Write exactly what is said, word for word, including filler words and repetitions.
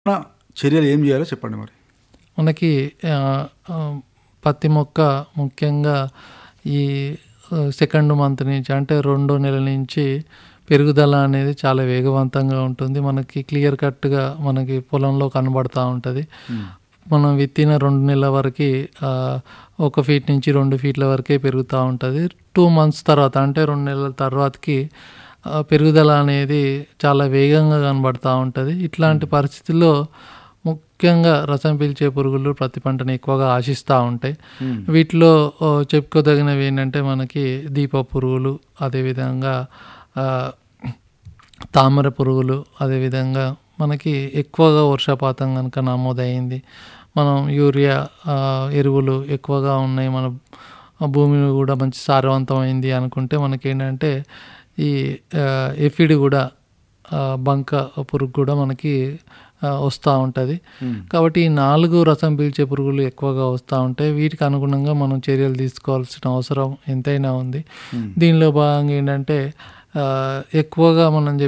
చర్యలు ఏం చేయాలో చెప్పండి మరి? మనకి ఆహ్, ఆహ్, పత్తి మొక్క ముఖ్యంగా ఈ ఆహ్, సెకండ్ మంత్ నుంచి అంటే రెండో నెల నుంచి పెరుగుదల అనేది చాలా వేగవంతంగా ఉంటుంది. మనకి క్లియర్ కట్‌గా మనకి పొలంలో కనబడతా ఉంటది. హ్మ్. మనం విత్తిన రెండు నెలల వరకి ఆహ్, ఒక ఫీట్ నుంచి రెండు ఫీట్ల వరకే పెరుగుతా ఉంటది. రెండు మంత్స్ తర్వాత అంటే రెండు నెలల తర్వాతకి ఆహ్, పెరుగుదల అనేది చాలా వేగంగా కనబడతా ఉంటది. ఇట్లాంటి పరిస్థితుల్లో ముఖ్యంగా రసం పీల్చే పురుగులు ప్రతి పంటని ఎక్కువగా ఆశిస్తూ ఉంటాయి. హ్మ్. వీటిలో ఆహ్, చెప్పుకోదగినవి ఏంటంటే మనకి దీప పురుగులు, అదేవిధంగా ఆహ్, తామర పురుగులు, అదేవిధంగా మనకి ఎక్కువగా వర్షపాతం కనుక నమోదయింది, మనం యూరియా ఆహ్, ఎరువులు ఎక్కువగా ఉన్నాయి, మన భూమి కూడా మంచి సారవంతమైంది అనుకుంటే మనకేంటంటే ఈ ఆహ్, ఎఫిడ్ కూడా ఆహ్, బంక పురుగు కూడా మనకి ఆహ్, వస్తూ ఉంటుంది. హ్మ్. కాబట్టి ఈ నాలుగు రసం పీల్చే పురుగులు ఎక్కువగా వస్తూ ఉంటాయి. వీటికి అనుగుణంగా మనం చర్యలు తీసుకోవాల్సిన అవసరం ఎంతైనా ఉంది. హ్మ్. దీనిలో భాగంగా ఏంటంటే ఆహ్, ఎక్కువగా మనం